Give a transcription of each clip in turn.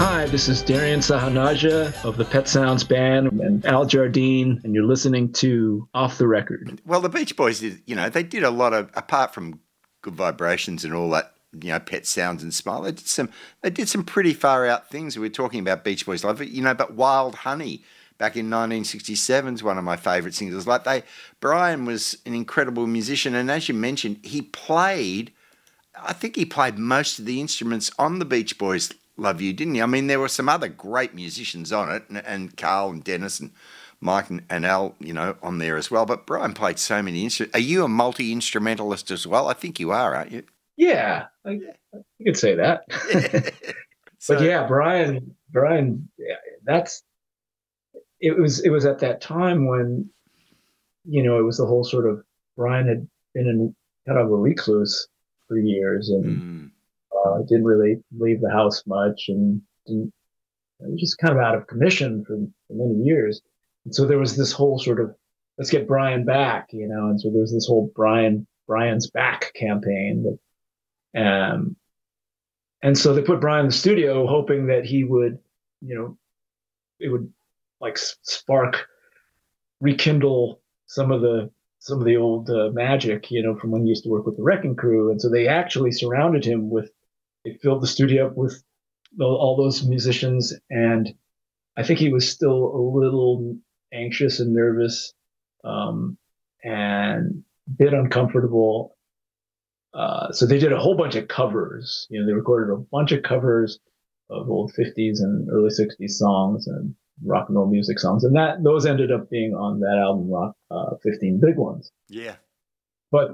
Hi, this is Darian Sahanaja of the Pet Sounds Band and Al Jardine, and you're listening to Off the Record. Well, the Beach Boys did, they did a lot of, apart from Good Vibrations and all that, Pet Sounds and Smile, they did some pretty far out things. We were talking about Beach Boys Love It, but Wild Honey back in 1967 is one of my favourite singles. Brian was an incredible musician, and as you mentioned, I think he played most of the instruments on the Beach Boys Love You, didn't he? I mean, there were some other great musicians on it, and Carl and Dennis and Mike and Al, on there as well. But Brian played so many instruments. Are you a multi-instrumentalist as well? I think you are, aren't you? Yeah, you could say that. But yeah, Brian, it was at that time when, it was the whole sort of, Brian had been in kind of a recluse for years and didn't really leave the house much and was just kind of out of commission for many years. And so there was this whole sort of, let's get Brian back, and so there was this whole Brian's back campaign. And so they put Brian in the studio hoping that he would, it would like rekindle some of the old magic, from when he used to work with the Wrecking Crew. And so they actually surrounded him they filled the studio up with all those musicians. And I think he was still a little anxious and nervous, and a bit uncomfortable. So they did a whole bunch of covers. They recorded a bunch of covers of old 50s and early 60s songs and rock and roll music songs. And those ended up being on that album, Rock 15 Big Ones. Yeah. But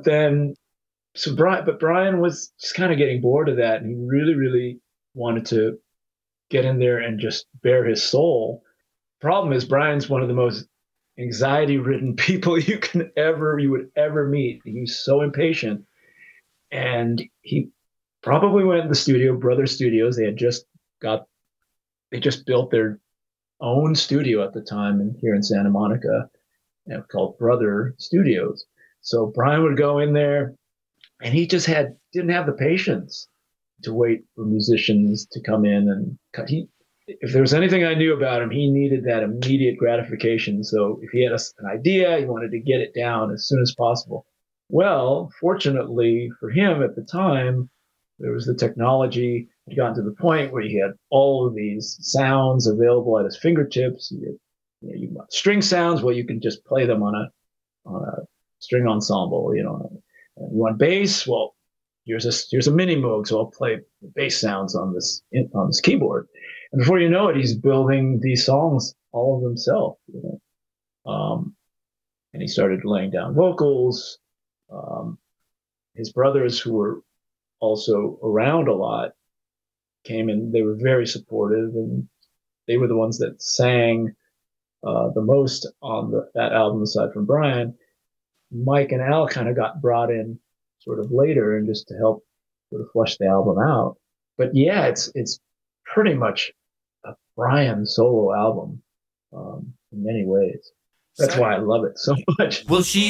Brian was just kind of getting bored of that. And he really, really wanted to get in there and just bare his soul. Problem is, Brian's one of the most anxiety-ridden people you would ever meet. He was so impatient. And he probably went to the studio, Brother Studios. They just built their own studio at the time here in Santa Monica, called Brother Studios. So Brian would go in there, and he just didn't have the patience to wait for musicians to come in and cut. If there was anything I knew about him, he needed that immediate gratification. So if he had an idea, he wanted to get it down as soon as possible. Well, fortunately for him at the time, there was the technology had gotten to the point where he had all of these sounds available at his fingertips. You want string sounds, well, you can just play them on a string ensemble. And you want bass, well, here's a mini Moog, so I'll play the bass sounds on this keyboard. And before you know it, he's building these songs all of himself. And he started laying down vocals. His brothers, who were also around a lot, came in. They were very supportive, and they were the ones that sang the most on that album, aside from Brian. Mike and Al kind of got brought in sort of later, and just to help sort of flush the album out. But yeah, it's pretty much a Brian solo album in many ways. That's why I love it so much. Well, she